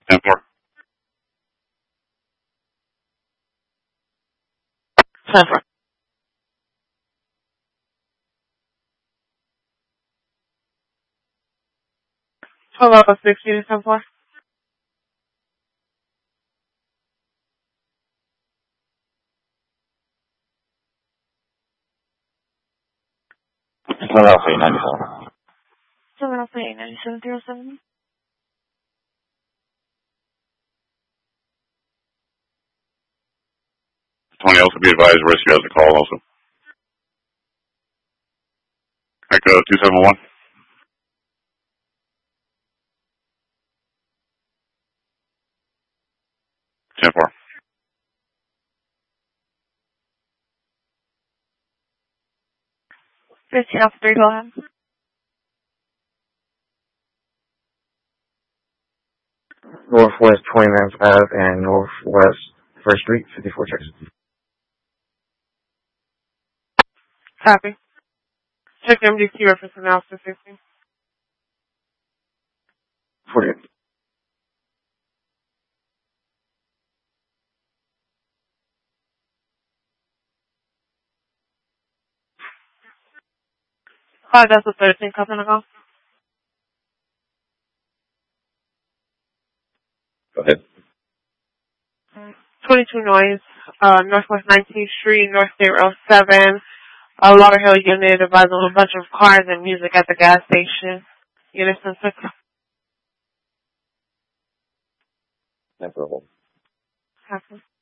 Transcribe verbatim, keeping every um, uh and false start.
ten four. ten four. Hello, sixty to ten four. Seven Alpha eight ninety-seven. seven Alpha eight ninety-seven zero seven. twenty else will be advised, rescue has a call also. Echo two seven one. ten four. fifteen Alpha three, go ahead. Northwest twenty-ninth Ave and Northwest First Street, fifty-four Texas. Copy. Check M D C reference analysis fifteen. forty-eight. Five Delta thirteen, coming to go. Go ahead. twenty-two noise, uh, Northwest nineteenth Street, North State Road seven, uh, Lauderhill unit, advised on a bunch of cars and music at the gas station. Unit six. ten four. Copy.